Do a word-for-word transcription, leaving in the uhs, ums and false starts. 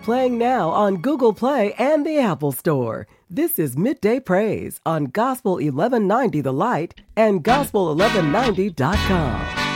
playing now on Google Play and the Apple Store. This is Midday Praise on Gospel eleven ninety The Light and gospel eleven ninety dot com.